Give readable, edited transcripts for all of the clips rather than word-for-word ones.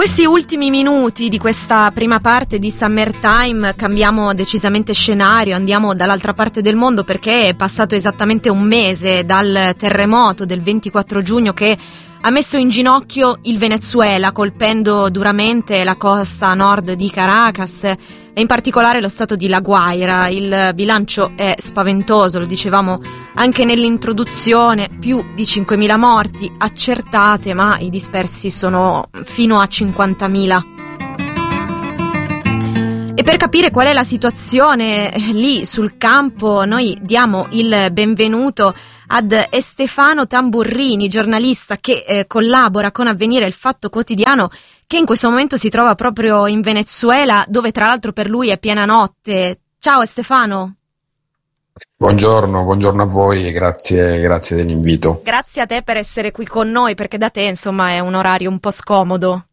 questi ultimi minuti di questa prima parte di Summertime cambiamo decisamente scenario, andiamo dall'altra parte del mondo perché è passato esattamente un mese dal terremoto del 24 giugno che ha messo in ginocchio il Venezuela, colpendo duramente la costa nord di Caracas e in particolare lo stato di La Guaira. Il bilancio è spaventoso, lo dicevamo anche nell'introduzione, più di 5.000 morti accertate, ma i dispersi sono fino a 50.000. E per capire qual è la situazione lì sul campo, noi diamo il benvenuto ad Stefano Tamburrini, giornalista che collabora con Avvenire, il Fatto Quotidiano, che in questo momento si trova proprio in Venezuela, dove tra l'altro per lui è piena notte. Ciao Stefano. Buongiorno a voi e grazie dell'invito. Grazie a te per essere qui con noi, perché da te insomma è un orario un po' scomodo.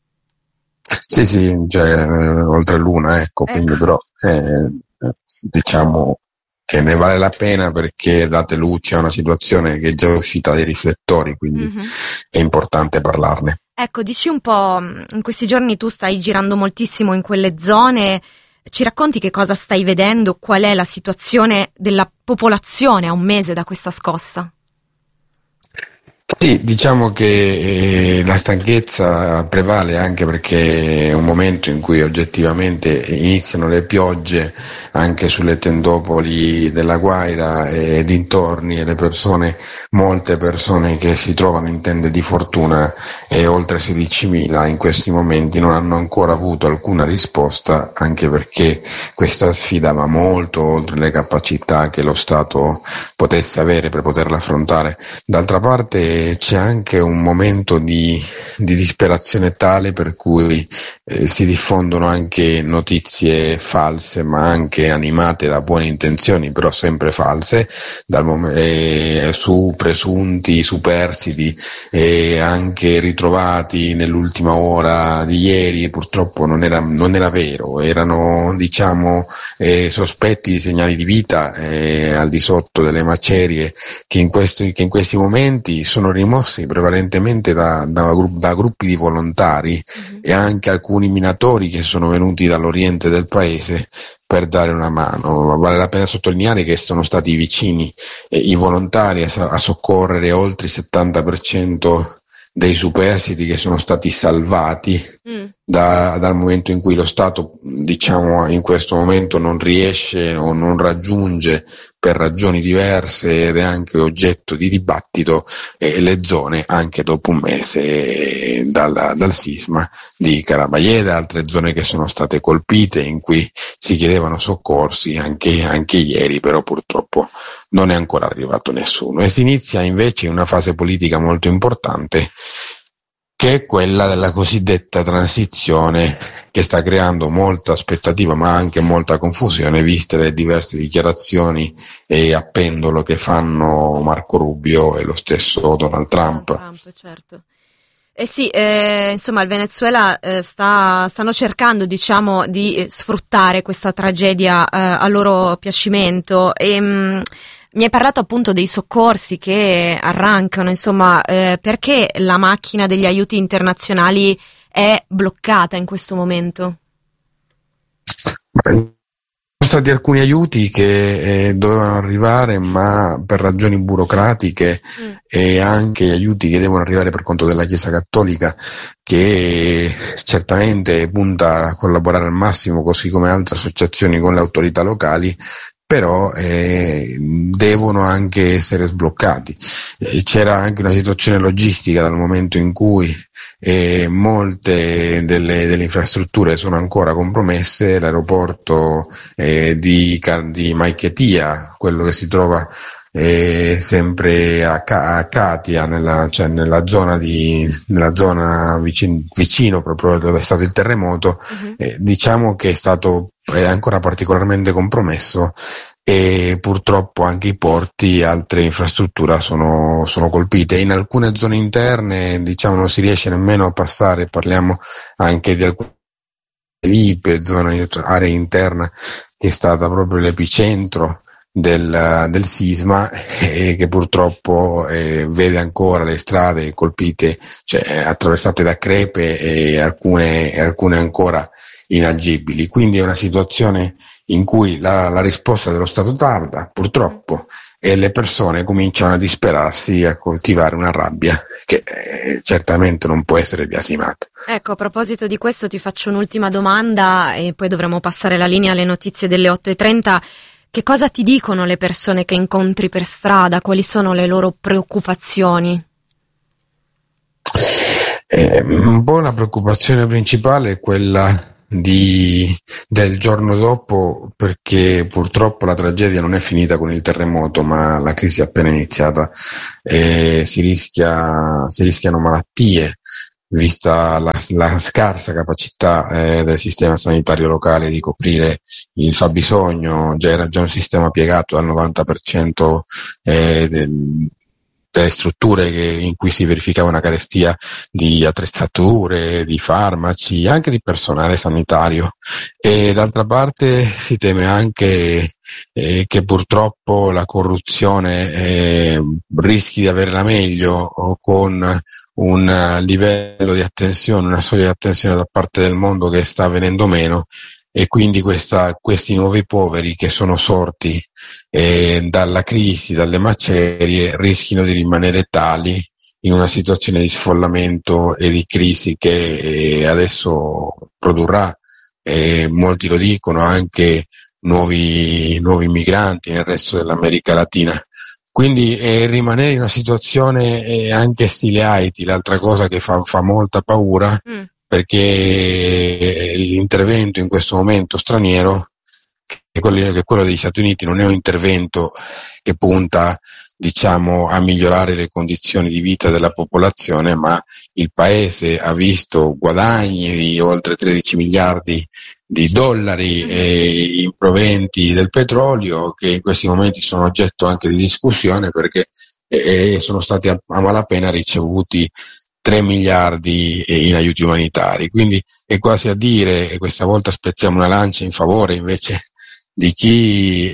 Sì, cioè, oltre l'una, ecco. Quindi però diciamo che ne vale la pena perché date luce a una situazione che è già uscita dai riflettori, quindi è importante parlarne. Ecco, dici un po', in questi giorni tu stai girando moltissimo in quelle zone, ci racconti che cosa stai vedendo, qual è la situazione della popolazione a un mese da questa scossa? Sì, diciamo che la stanchezza prevale anche perché è un momento in cui oggettivamente iniziano le piogge anche sulle tendopoli della Guaira e dintorni, e molte persone che si trovano in tende di fortuna, e oltre 16.000 in questi momenti non hanno ancora avuto alcuna risposta, anche perché questa sfida va molto oltre le capacità che lo Stato potesse avere per poterla affrontare. D'altra parte c'è anche un momento di disperazione tale per cui si diffondono anche notizie false, ma anche animate da buone intenzioni, però sempre false, su presunti superstiti anche ritrovati nell'ultima ora di ieri. Purtroppo non era vero, erano sospetti di segnali di vita al di sotto delle macerie che in questi momenti sono rimossi prevalentemente da gruppi di volontari e anche alcuni minatori che sono venuti dall'oriente del paese per dare una mano. Vale la pena sottolineare che sono stati vicini i volontari a soccorrere oltre il 70% dei superstiti che sono stati salvati dal momento in cui lo Stato, in questo momento non riesce o non raggiunge, per ragioni diverse ed è anche oggetto di dibattito, le zone anche dopo un mese dal sisma di Carabayeda, altre zone che sono state colpite in cui si chiedevano soccorsi anche ieri, però purtroppo non è ancora arrivato nessuno, e si inizia invece una fase politica molto importante, che è quella della cosiddetta transizione, che sta creando molta aspettativa ma anche molta confusione, viste le diverse dichiarazioni e a pendolo che fanno Marco Rubio e lo stesso Donald Trump. Certo. Sì, insomma il Venezuela stanno cercando di sfruttare questa tragedia a loro piacimento e mi hai parlato appunto dei soccorsi che arrancano, insomma, perché la macchina degli aiuti internazionali è bloccata in questo momento? Sono stati alcuni aiuti che dovevano arrivare, ma per ragioni burocratiche e anche aiuti che devono arrivare per conto della Chiesa Cattolica, che certamente punta a collaborare al massimo, così come altre associazioni, con le autorità locali, però devono anche essere sbloccati. C'era anche una situazione logistica dal momento in cui molte delle infrastrutture sono ancora compromesse. L'aeroporto di Maiquetía, quello che si trova sempre a Katia, nella zona vicino proprio dove è stato il terremoto, diciamo che è ancora particolarmente compromesso, e purtroppo anche i porti e altre infrastrutture sono colpite. In alcune zone interne non si riesce nemmeno a passare, parliamo anche di alcune Lipe, area interna, che è stata proprio l'epicentro del sisma, che purtroppo vede ancora le strade colpite, cioè attraversate da crepe e alcune ancora inagibili. Quindi è una situazione in cui la risposta dello Stato tarda, purtroppo, e le persone cominciano a disperarsi, a coltivare una rabbia che certamente non può essere biasimata. Ecco, a proposito di questo ti faccio un'ultima domanda e poi dovremo passare la linea alle notizie delle 8:30. Che cosa ti dicono le persone che incontri per strada? Quali sono le loro preoccupazioni? Un po' la preoccupazione principale è quella del giorno dopo, perché purtroppo la tragedia non è finita con il terremoto, ma la crisi è appena iniziata e si rischiano malattie, vista la scarsa capacità del sistema sanitario locale di coprire il fabbisogno. Era già un sistema piegato al 90% delle strutture in cui si verificava una carestia di attrezzature, di farmaci, anche di personale sanitario, e d'altra parte si teme anche che purtroppo la corruzione rischi di avere la meglio, o con un livello di attenzione, una soglia di attenzione da parte del mondo che sta venendo meno, e quindi questi nuovi poveri che sono sorti dalla crisi, dalle macerie, rischino di rimanere tali in una situazione di sfollamento e di crisi che adesso produrrà, molti lo dicono, anche nuovi migranti nel resto dell'America Latina. Quindi rimanere in una situazione anche stile Haiti, l'altra cosa che fa molta paura, perché l'intervento in questo momento straniero, che quello degli Stati Uniti, non è un intervento che punta, diciamo, a migliorare le condizioni di vita della popolazione, ma il paese ha visto guadagni di oltre 13 miliardi di dollari in proventi del petrolio, che in questi momenti sono oggetto anche di discussione, perché sono stati a malapena ricevuti 3 miliardi in aiuti umanitari. Quindi è quasi a dire, e questa volta spezziamo una lancia in favore invece di chi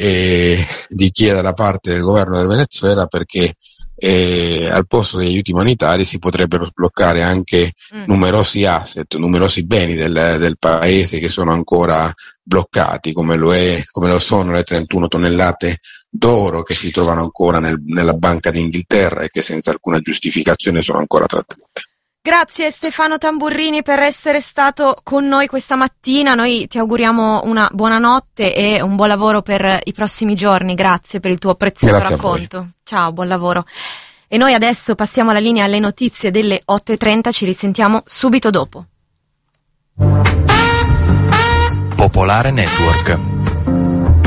è dalla parte del governo del Venezuela, perché al posto degli aiuti umanitari si potrebbero sbloccare anche numerosi asset, numerosi beni del paese che sono ancora bloccati, come lo sono le 31 tonnellate d'oro che si trovano ancora nella Banca d'Inghilterra e che senza alcuna giustificazione sono ancora trattenute. Grazie Stefano Tamburrini per essere stato con noi questa mattina. Noi ti auguriamo una buona notte e un buon lavoro per i prossimi giorni. Grazie per il tuo prezioso racconto. Ciao, buon lavoro. E noi adesso passiamo la linea alle notizie delle 8:30, ci risentiamo subito dopo. Popolare Network.